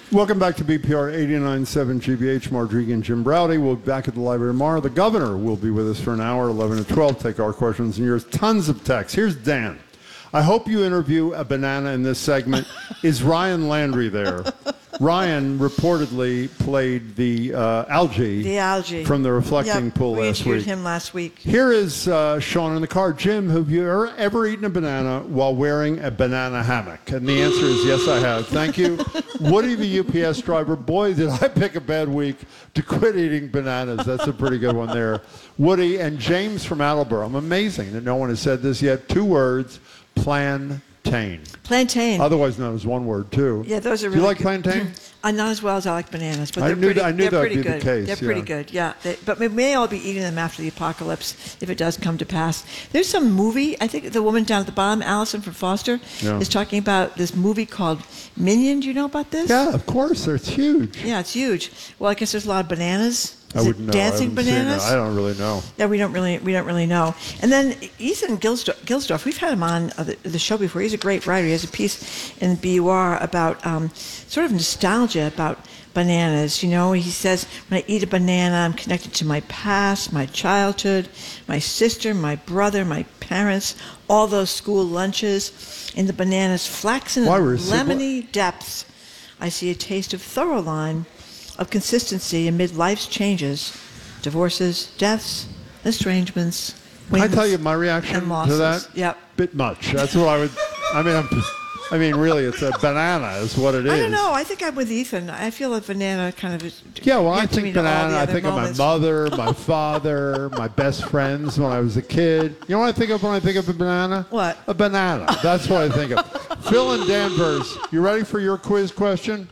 Welcome back to BPR 89.7 GBH. Margery and Jim Browdy. We'll be back at the library tomorrow. The governor will be with us for an hour, 11 to 12. Take our questions and yours. Tons of texts. Here's Dan. I hope you interview a banana in this segment. Is Ryan Landry there? Ryan reportedly played the algae from the reflecting pool last week. We interviewed him last week. Here is Sean in the car. Jim, have you ever eaten a banana while wearing a banana hammock? And the answer is yes, I have. Thank you. Woody, the UPS driver. Boy, did I pick a bad week to quit eating bananas. That's a pretty good one there. Woody and James from Attleboro. I'm amazing that no one has said this yet. 2 words, plantain. Plantain. Otherwise known as one word, too. Yeah, those are really good. Do really you like good. plantain? Not as well as I like bananas, but I knew that would be good. the case. They're pretty good, yeah. But we may all be eating them after the apocalypse if it does come to pass. There's some movie, I think the woman down at the bottom, Allison from Foster, is talking about this movie called Minion. Do you know about this? Yeah, of course. It's huge. Yeah, it's huge. Well, I guess there's a lot of bananas. I wouldn't know. Dancing bananas? I don't really know. Yeah, we don't really know. And then Ethan Gilsdorf, we've had him on the show before. He's a great writer. He has a piece in BUR about sort of nostalgia about bananas. You know, he says, when I eat a banana, I'm connected to my past, my childhood, my sister, my brother, my parents, all those school lunches. In the banana's flaxen and lemony depths, I see a taste of thorough line, of consistency amid life's changes, divorces, deaths, estrangements, Can I tell you my reaction to that? Yep. Bit much. That's what I would. I mean, really, it's a banana is what it is. I don't know. I think I'm with Ethan. I feel a banana kind of is. Yeah, well, I think banana. I think of my mother, my father, my best friends when I was a kid. You know what I think of when I think of a banana? What? A banana. That's what I think of. Phil and Danvers, you ready for your quiz question?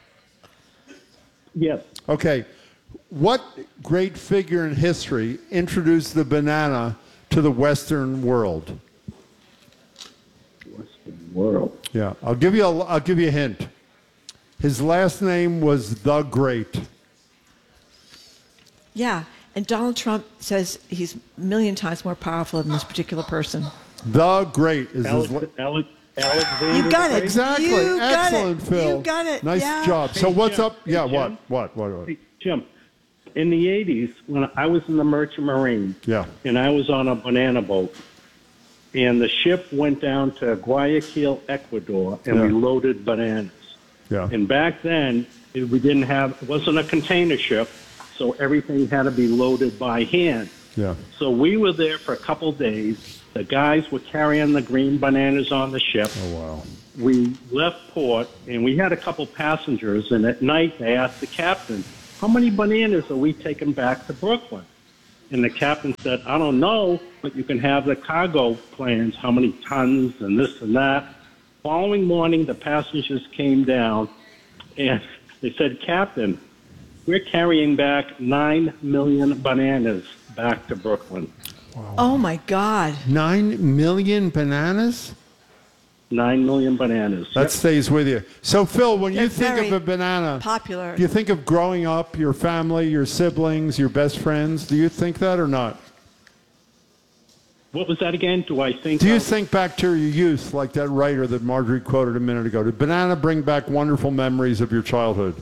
Yes. Okay. What great figure in history introduced the banana to the Western world? Western world. Yeah, I'll give you a hint. His last name was the Great. Yeah, and Donald Trump says he's a million times more powerful than this particular person. The Great is Alexander. You got it. Exactly. You got Excellent, it. Phil. You got it. Nice job. Hey, So what's Jim. up? Yeah, Hey, what? Hey, Jim, in the 80s, when I was in the Merchant Marine, and I was on a banana boat, and the ship went down to Guayaquil, Ecuador, and we loaded bananas. Yeah. And back then, it wasn't a container ship, so everything had to be loaded by hand. Yeah. So we were there for a couple days. The guys were carrying the green bananas on the ship. Oh, wow. We left port, and we had a couple passengers, and at night they asked the captain, how many bananas are we taking back to Brooklyn? And the captain said, I don't know, but you can have the cargo plans, how many tons and this and that. Following morning, the passengers came down, and they said, Captain, we're carrying back 9 million bananas back to Brooklyn. Wow. Oh, my God. 9 million bananas? 9 million bananas. That stays with you. So, Phil, when you think of a banana, popular. Do you think of growing up, your family, your siblings, your best friends? Do you think that or not? What was that again? Do you think back to your youth, like that writer that Margery quoted a minute ago? Did banana bring back wonderful memories of your childhood?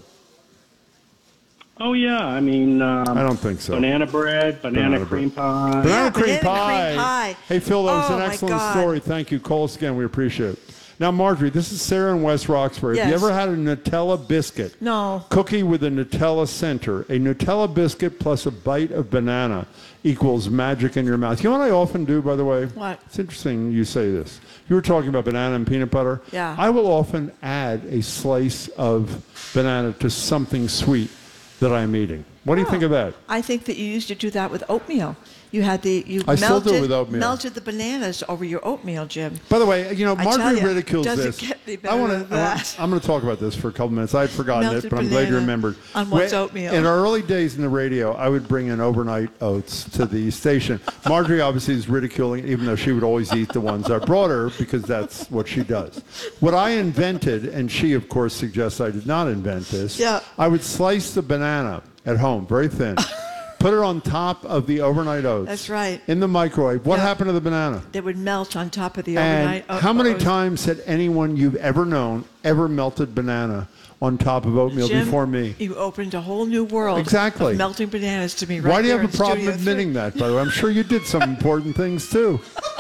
Oh, yeah. I mean, I don't think so. Banana bread, banana cream pie. Banana cream cream pie. pie. Hey, Phil, that was Oh, an my excellent God. story. Thank you. Call us again. We appreciate it. Now, Margery, this is Sarah in West Roxbury. Have you Yes. ever had a Nutella biscuit? No. Cookie with a Nutella center. A Nutella biscuit plus a bite of banana equals magic in your mouth. You know what I often do, by the way? What? It's interesting you say this. You were talking about banana and peanut butter. Yeah. I will often add a slice of banana to something sweet that I'm eating. What do you think of that? I think that you used to do that with oatmeal. You had still do it with oatmeal. melted the bananas over your oatmeal, Jim. By the way, you know, I tell Margery you, ridicules doesn't this. get any better than that. I'm going to talk about this for a couple minutes. I had forgotten Melted it, but I'm glad you banana remembered. on one's oatmeal. In our early days in the radio, I would bring in overnight oats to the station. Margery obviously is ridiculing it, even though she would always eat the ones I brought her because that's what she does. What I invented, and she, of course, suggests I did not invent this, I would slice the banana at home, very thin. Put it on top of the overnight oats. That's right. In the microwave. What Yeah. happened to the banana? They would melt on top of the And overnight. how many oats. times had anyone you've ever known ever melted banana on top of oatmeal Jim, before me? You opened a whole new world Exactly. of melting bananas to me right Why do you there have a in problem Studio admitting 3. that, by the way? I'm sure you did some important things, too.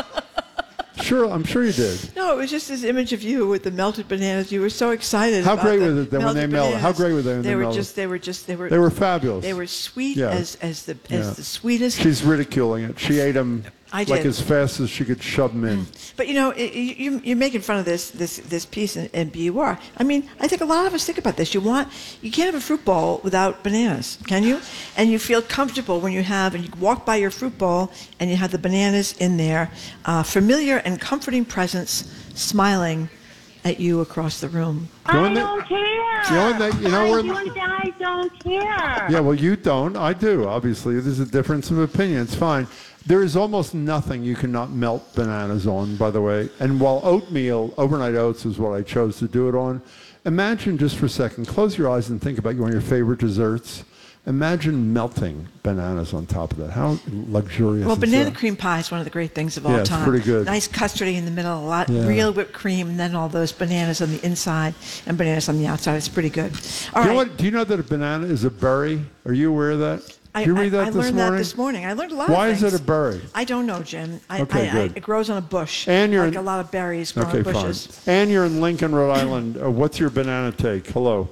Sure, I'm sure you did. No, it was just this image of you with the melted bananas. You were so excited. How about great the was it then when they melted melted? How bananas. great were they when they melted? They They were fabulous. They were sweet Yeah. as Yeah. the sweetest. She's ridiculing it. She ate them I like did. as fast as she could shove them in. But you know, you're making fun of this piece in BUR. I mean, I think a lot of us think about this. You can't have a fruit bowl without bananas, can you? And you feel comfortable when you walk by your fruit bowl and you have the bananas in there, familiar and comforting presence, smiling at you across the room. I don't care. You know where? I don't care. Yeah, well, you don't. I do. Obviously, there's a difference of opinion. It's fine. There is almost nothing you cannot melt bananas on, by the way. And while oatmeal, overnight oats is what I chose to do it on, imagine just for a second, close your eyes and think about one of your favorite desserts. Imagine melting bananas on top of that. How luxurious. Well, is banana that? cream pie is one of the great things of all Yeah, it's time. pretty good. Nice custardy in the middle, Yeah. real whipped cream, and then all those bananas on the inside and bananas on the outside. It's pretty good. All You know right. what? Do you know that a banana is a berry? Are you aware of that? Did you read that I this learned morning? that this morning. I learned a lot Why of is things. it a berry? I don't know, Jim. Okay, good. It grows on a bush, And you're like in- a lot of berries grow Okay, on fine. bushes. And you're in Lincoln, Rhode Island. What's your banana take? Hello.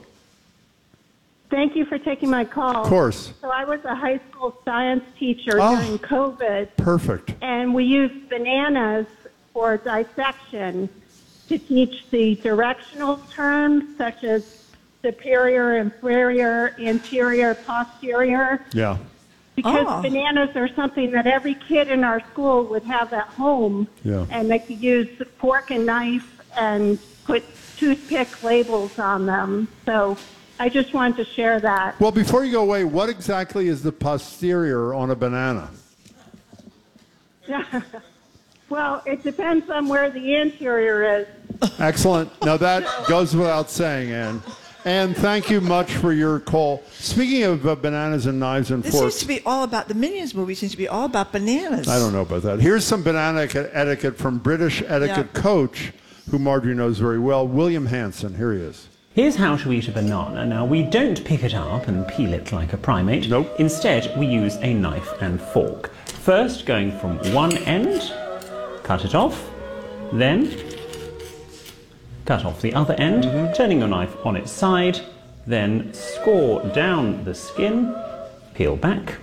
Thank you for taking my call. Of course. So I was a high school science teacher Oh. during COVID, Perfect. and we used bananas for dissection to teach the directional terms such as superior, inferior, anterior, posterior. Yeah. Because Oh. bananas are something that every kid in our school would have at home. Yeah. And they could use fork and knife and put toothpick labels on them. So I just wanted to share that. Well, before you go away, what exactly is the posterior on a banana? Well, it depends on where the interior is. Excellent. Now, that goes without saying, Ann. Ann, thank you much for your call. Speaking of bananas and knives and This seems forks, to be all about the Minions movie. Seems to be all about bananas. I don't know about that. Here's some banana etiquette from British etiquette Yeah. coach, who Marjorie knows very well, William Hanson. Here he is. Here's how to eat a banana. Now, we don't pick it up and peel it like a primate. Nope. Instead, we use a knife and fork. First, going from one end, cut it off, then cut off the other end, turning your knife on its side, then score down the skin, peel back,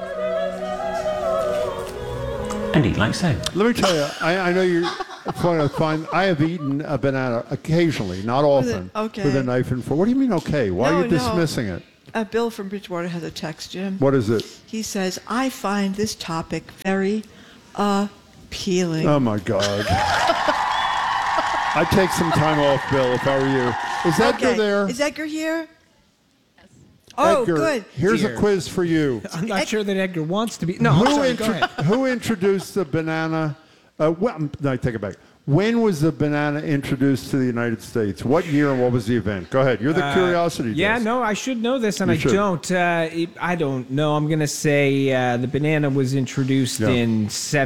and eat like so. Let me tell you, I know you're fine. I have eaten a banana occasionally, not often, okay. with a knife and fork. What do you mean, okay? Why are you No. dismissing it? Bill from Bridgewater has a text, Jim. What is it? He says, I find this topic very appealing. Oh, my God. I'd take some time off, Bill, if I were you. Is Edgar okay. there? Is Edgar here? Yes. Oh, Edgar, good. here's a Dear. quiz for you. I'm not sure that Edgar wants to be. No, I'm sorry, go ahead. Who introduced the banana? No, I take it back. When was the banana introduced to the United States? What year and what was the event? Go ahead. You're the curiosity. Yeah, desk. no, I should know this, and You I should. don't. I don't know. I'm going to say the banana was introduced Yeah. in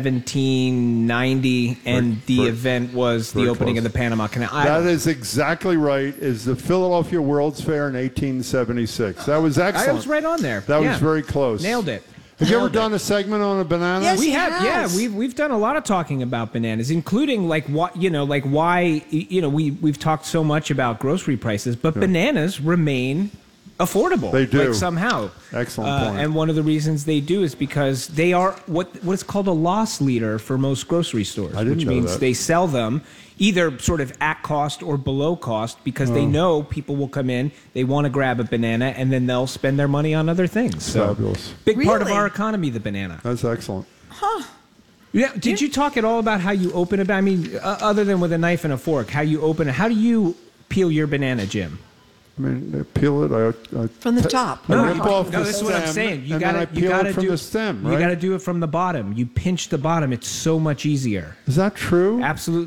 1790, and the very- event was the very opening close. of the Panama Canal. That is exactly right. Is the Philadelphia World's Fair in 1876. That was excellent. I was right on there. That Yeah. was very close. Nailed it. Have you ever Nailed it. done a segment on a banana? Yes. We He have, has. yeah. We've done a lot of talking about bananas, including like what like why we've talked so much about grocery prices, but bananas remain affordable. They do. like, somehow. Excellent point. And one of the reasons they do is because they are what is called a loss leader for most grocery stores, I didn't which know means that. they sell them either sort of at cost or below cost because they know people will come in, they want to grab a banana, and then they'll spend their money on other things. So Fabulous. big part of Really? our economy, the banana. That's excellent. Yeah. Did you talk at all about how you open it? I mean, other than with a knife and a fork, how you open it? How do you peel your banana, Jim? I mean, they peel it. I From the top. I rip off no, the this is stem, what I'm saying. You and gotta, then I you peel gotta it from do the stem, You right? got to do it from the bottom. You pinch the bottom. It's so much easier. Is that true? Absolutely.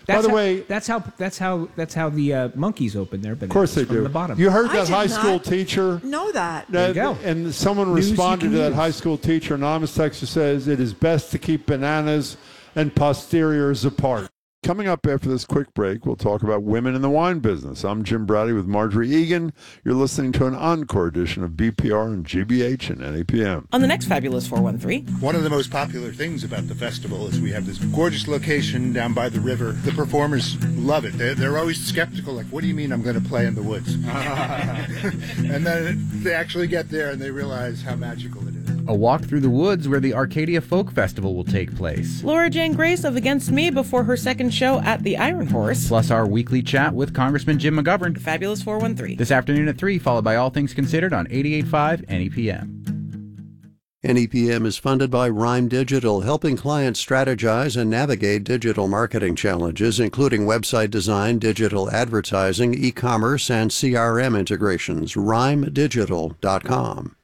By the way, that's how the monkeys open their bananas. Of course they from do. the bottom. You heard I that did high not school teacher? know that. There you go. And someone News you responded can to that use. high school teacher. Anonymous texter says it is best to keep bananas and posteriors apart. Coming up after this quick break, we'll talk about women in the wine business. I'm Jim Browdy with Marjorie Egan. You're listening to an encore edition of BPR and GBH and NAPM. On the next Fabulous 413. One of the most popular things about the festival is we have this gorgeous location down by the river. The performers love it. They're always skeptical, like, what do you mean I'm going to play in the woods? And then they actually get there and they realize how magical it is. A walk through the woods where the Arcadia Folk Festival will take place. Laura Jane Grace of Against Me before her second show at the Iron Horse. Plus our weekly chat with Congressman Jim McGovern. Fabulous 413. This afternoon at 3, followed by All Things Considered on 88.5 NEPM. NEPM is funded by Rhyme Digital, helping clients strategize and navigate digital marketing challenges, including website design, digital advertising, e-commerce, and CRM integrations. RhymeDigital.com.